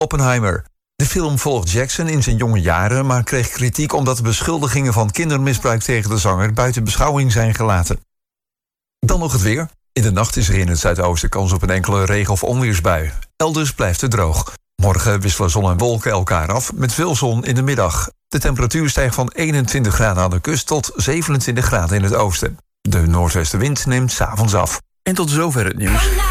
Oppenheimer. De film volgt Jackson in zijn jonge jaren, maar kreeg kritiek omdat de beschuldigingen van kindermisbruik tegen de zanger buiten beschouwing zijn gelaten. Dan nog het weer. In de nacht is er in het zuidoosten kans op een enkele regen- of onweersbui. Elders blijft het droog. Morgen wisselen zon en wolken elkaar af met veel zon in de middag. De temperatuur stijgt van 21 graden aan de kust tot 27 graden in het oosten. De noordwestenwind neemt 's avonds af. En tot zover het nieuws.